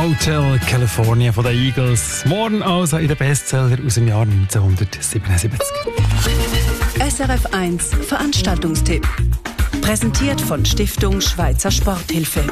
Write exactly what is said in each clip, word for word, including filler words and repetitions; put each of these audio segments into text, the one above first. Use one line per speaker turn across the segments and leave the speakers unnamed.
Hotel California von den Eagles. Morgen also in den Bestseller aus dem Jahr neunzehnhundertsiebenundsiebzig.
S R F eins Veranstaltungstipp. Präsentiert von Stiftung Schweizer Sporthilfe.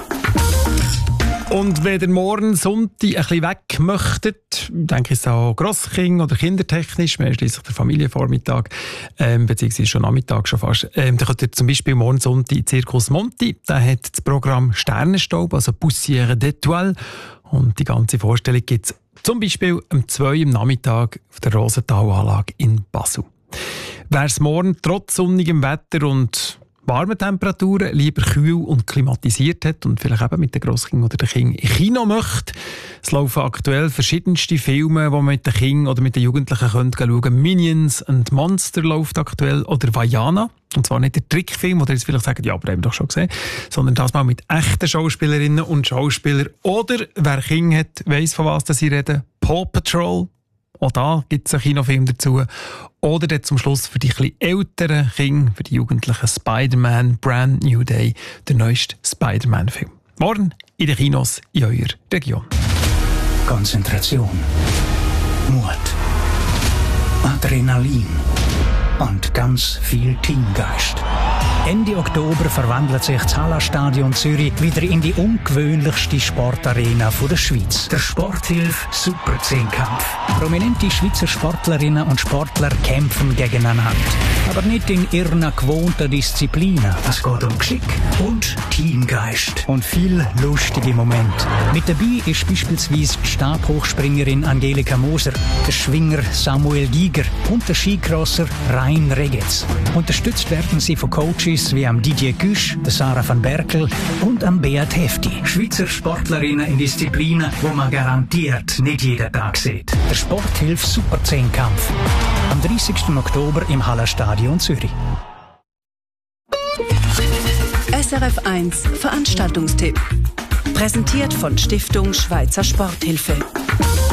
Und wenn ihr morgen Sonntag ein bisschen weg möchtet, denke ich auch Grosskind oder kindertechnisch, wir haben schliesslich den Familienvormittag, ähm, beziehungsweise schon Nachmittag schon fast, ähm, dann könnt ihr zum Beispiel morgen Sonntag in Circus Monti, da hat das Programm Sternenstaub, also Poussière d'étoiles, und die ganze Vorstellung gibt es zum Beispiel um zwei Uhr am Nachmittag auf der Rosenthalanlage in Basel. Wer es morgen trotz sonnigem Wetter und warme Temperaturen lieber kühl und klimatisiert hat und vielleicht eben mit den Grosskindern oder den Kindern im Kino möchte. Es laufen aktuell verschiedenste Filme, die man mit den Kindern oder mit den Jugendlichen schauen können. Minions and Monster läuft aktuell oder Vaiana. Und zwar nicht der Trickfilm, wo ihr jetzt vielleicht sagt, ja, aber haben wir doch schon gesehen, sondern das mal mit echten Schauspielerinnen und Schauspielern. Oder wer Kinder hat, weiss, von was sie reden. Paw Patrol. Auch da gibt es einen Kinofilm dazu. Oder dann zum Schluss für die etwas älteren Kinder, für die Jugendlichen Spider-Man Brand New Day, der neueste Spider-Man-Film. Morgen in den Kinos in eurer Region.
Konzentration, Mut, Adrenalin und ganz viel Teamgeist. Ende Oktober verwandelt sich das Hallenstadion Zürich wieder in die ungewöhnlichste Sportarena der Schweiz. Der Sporthilfe Super-Zehnkampf. Prominente Schweizer Sportlerinnen und Sportler kämpfen gegeneinander. Aber nicht in ihren gewohnten Disziplinen. Es geht um Geschick und Teamgeist. Und viel lustige Momente. Mit dabei ist beispielsweise die Stabhochspringerin Angelika Moser, der Schwinger Samuel Giger und der Skicrosser Rein Regetz. Unterstützt werden sie von Coaches wie am Didier Güsch, der Sarah van Berkel und am Beat Hefti. Schweizer Sportlerinnen in Disziplinen, wo man garantiert nicht jeden Tag sieht. Der Sporthilfe Super-Zehnkampf. Am dreißigsten Oktober im Hallenstadion Zürich.
S R F eins Veranstaltungstipp. Präsentiert von Stiftung Schweizer Sporthilfe.